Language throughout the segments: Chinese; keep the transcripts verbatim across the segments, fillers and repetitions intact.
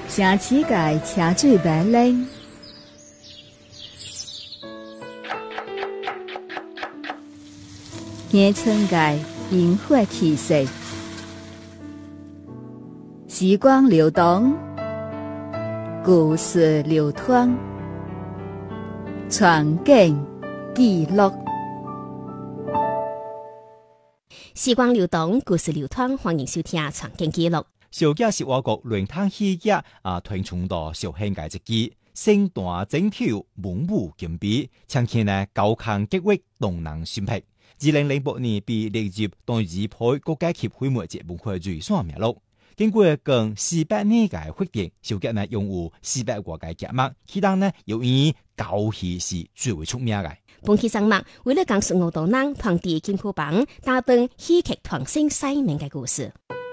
城市界车水马龙，乡村界萤火气息，时光流动，故事流淌，传景记录。 时光流动，故事流淌，欢迎收听《传景记录》。 小姐是我国论坛戏剧啊推崇到小型界一支，身段整條文武兼備，呈現呢高亢激烈動人心魄。二零零八年被列入當日配國家級非物質文化遺產名錄。經過近四百年嘅發展，小姐呢擁有四百多個節目，其中呢由於教戲是最為出名嘅。 本期節目為了講述我島人團地金庫幫打頓戲劇團星西面嘅故事。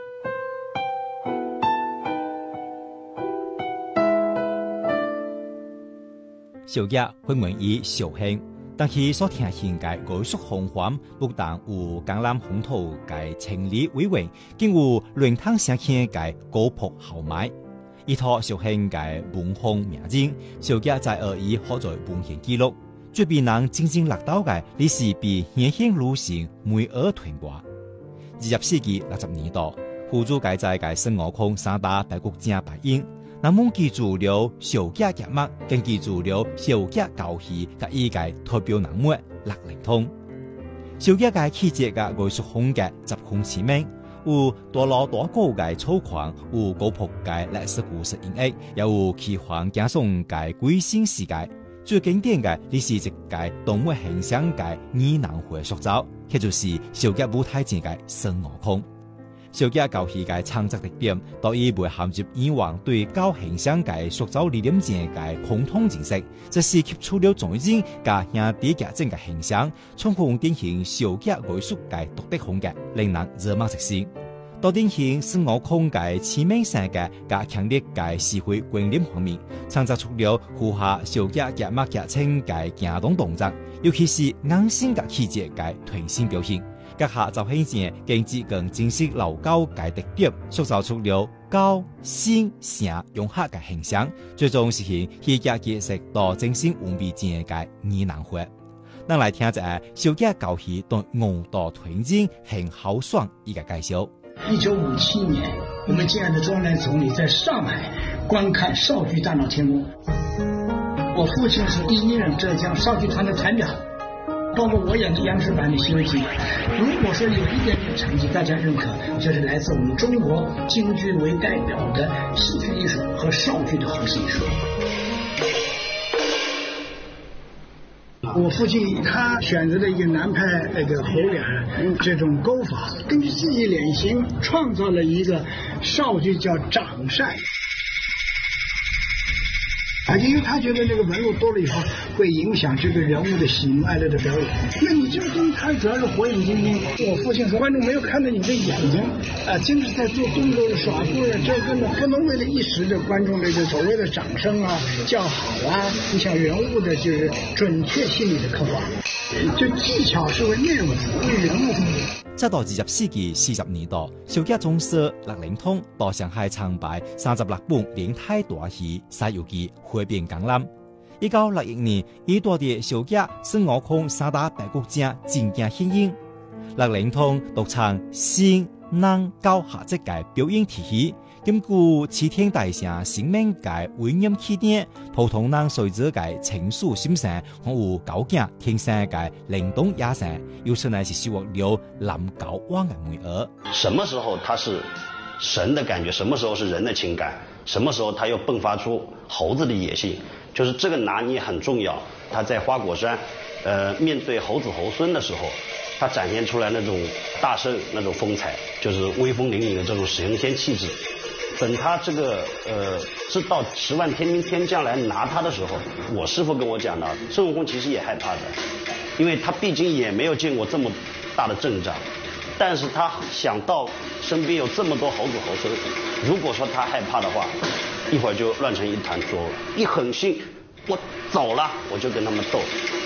小姐分門以小興，但佢所聽見嘅藝術風範不但有江南風土嘅情理委員，更有論壇聲氣嘅高朴豪邁。依套小興嘅文風名人，小姐在而以學在文獻記錄，最被人津津樂道嘅歷史被年輕女性梅爾傳過。二十世紀六十年代，湖州介在嘅孫悟空三大白骨精排演。人們記住了小姐節目，更記住了小姐教戲嘅依個代表人物樂靈通。小姐嘅氣質嘅藝術風格十分鮮明，有大老大高嘅粗獷，有高朴嘅歷史故事演繹，又有奇幻驚悚嘅鬼仙世界。最經典嘅，你是一個動物形象嘅擬人化塑造，佢就是小姐舞台前嘅孫悟空。小姐教戲嘅創作特點，到以未含入以往對高形象嘅塑造理念前嘅共通認識，這是吸出了眾人加兄弟夾正嘅形象，充分典型小姐藝術嘅獨特風格，令人熱望直視。到典型孫悟空嘅致命性嘅加強烈嘅社會觀念方面，創作出了符合小姐夾物夾稱嘅行動動作，尤其是硬性嘅氣節嘅團線表現。閣下就顯現經濟更正式老高嘅特點，塑造出了高、新、城融合嘅形象，最終實現戲劇結識到精神完美間嘅擬人化。咱來聽一下小姐教戲對舞蹈團經很豪爽一個介紹。 一九五七年，我們親愛的周恩來總理在上海觀看少劇大鬧天宮。我父親是第一任浙江少劇團的團長。包括我演的央視版的《西遊記》，如果說有一點點成績大家認可，就是來自我們中國京劇為代表的戲劇藝術和少劇的合成藝術。我父親他選擇了一個南派那個猴臉這種勾法，根據自己臉型創造了一個少劇叫掌扇。而且因為他覺得這個紋路多了以後會影響這個人物的喜怒哀樂的表演，那你這個東西它主要是火眼金睛。我父親說，觀眾沒有看到你的眼睛，啊，經常在做動作的耍夫人，這根本不能為了一時的觀眾的這所謂的掌聲啊、叫好啊，影響人物的就是準確心理的刻畫。就技巧是為內容服務，為人物服務。 直到二十世紀四十年代，小姐總師樂靈通到上海參拜三十六本連台大戲《西遊記》回遍江南。一九六一年，伊帶着小姐孫悟空三大白骨精真正獻映。樂靈通獨唱仙、人、高下節嘅表演體系，兼顧齊天大聖生命嘅威嚴氣焰，普通人隨之嘅情緒心聲，還有高境天生嘅靈動野性，又出來是收穫了南高灣嘅美兒。 什麼時候它是神的感覺，什麼時候是人的情感，什麼時候它又迸發出猴子的野性，就是這個拿捏很重要。他在花果山，呃，面對猴子猴孫的時候，他展現出來那種大聖那種風采，就是威風凜凜的這種神仙氣質。等他這個呃知道十萬天兵天將來拿他的時候，我師父跟我講的，孫悟空其實也害怕的，因為他畢竟也沒有見過這麼大的陣仗，但是他想到身邊有這麼多猴子猴孫，如果說他害怕的話，一會兒就亂成一團糟。一狠心，我走了，我就跟他們鬥。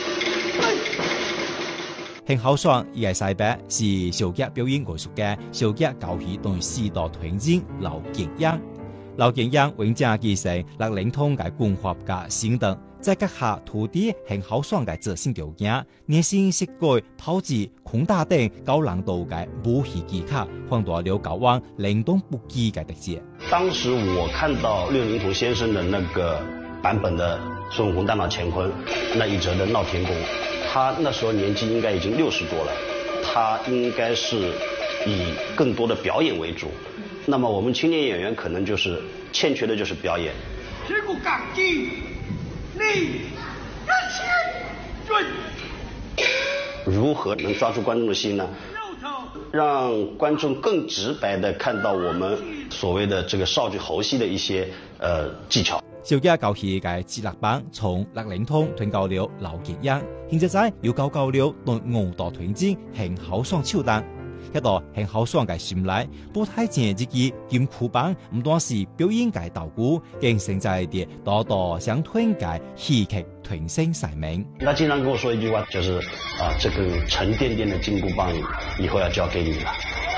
很豪爽，伊個西北是小姐表演藝術嘅小姐教戲對時代團經老經驗。 劉建陽永正繼承六齡童嘅文化嘅先德，在閣下土地很豪爽嘅自信條件，熱心設計炮擊、空打等高難度嘅武器技巧，換到了高往靈動不羈嘅特質。 當時我看到六齡童先生的那個版本的孫悟空大鬧乾坤那一則的鬧天宮，他那時候年紀應該已經六十多了，他應該是以更多的表演為主。那麼我們青年演員可能就是欠缺的就是表演。 這個港機，你一千準。 如何能抓住觀眾的心呢？讓觀眾更直白地看到我們所謂的這個少劇猴戲的一些呃技巧。 小家教戲嘅自立班從六齡童傳教了劉建陽，現在仔要教教了對舞蹈團戰很豪爽手段。一道很豪爽嘅旋律，舞台前自己劍庫班唔單是表演嘅道具，更成在啲多多相團嘅戲劇團星晒命。 他經常跟我說一句話，就是啊，這個沉甸甸的金箍棒以後要交給你了。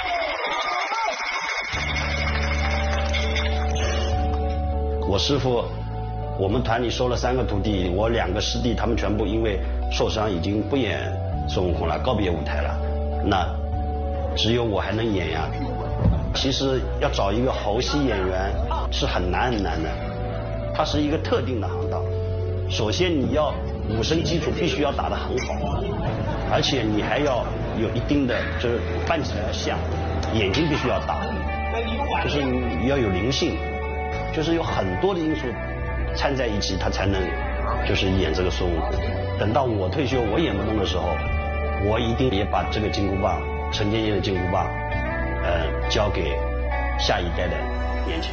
我師父，我們團裏收了三個徒弟，我兩個師弟，他們全部因為受傷，已經不演孫悟空了，告別舞台了。那只有我還能演呀。其實要找一個猴戲演員是很難很難的，它是一個特定的行當。首先你要武生基礎必須要打得很好，而且你還要有一定的就是扮起來要像，眼睛必須要大，就是你要有靈性，就是有很多的因素摻在一起，他才能就是演這個孫悟空。等到我退休我演不動的時候，我一定也把這個金箍棒，沉甸甸的金箍棒，呃，交給下一代的年輕人。